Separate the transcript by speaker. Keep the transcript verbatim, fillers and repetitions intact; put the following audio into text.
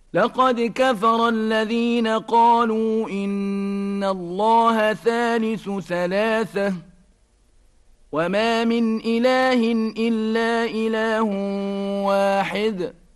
Speaker 1: لقد كفر الذين قالوا إن الله ثالث ثلاثة وما من إله إلا إله واحد